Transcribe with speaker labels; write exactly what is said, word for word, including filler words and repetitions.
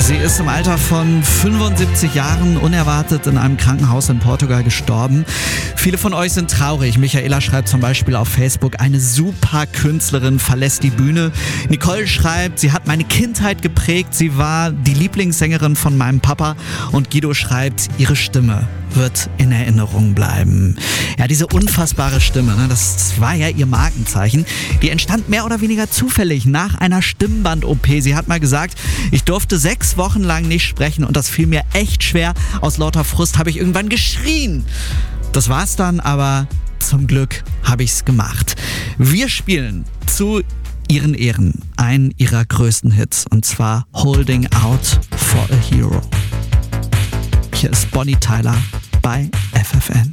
Speaker 1: Sie ist im Alter von fünfundsiebzig Jahren unerwartet in einem Krankenhaus in Portugal gestorben. Viele von euch sind traurig. Michaela schreibt zum Beispiel auf Facebook, eine super Künstlerin verlässt die Bühne. Nicole schreibt, sie hat meine Kindheit geprägt. Sie war die Lieblingssängerin von meinem Papa. Und Guido schreibt, ihre Stimme wird in Erinnerung bleiben. Ja, diese unfassbare Stimme, ne, das war ja ihr Markenzeichen. Die entstand mehr oder weniger zufällig nach einer Stimmband-O P. Sie hat mal gesagt, ich durfte sechs Wochen lang nicht sprechen und das fiel mir echt schwer. Aus lauter Frust habe ich irgendwann geschrien. Das war's dann, aber zum Glück habe ich's gemacht. Wir spielen zu ihren Ehren einen ihrer größten Hits, und zwar Holding Out for a Hero. Hier ist Bonnie Tyler bei F F N.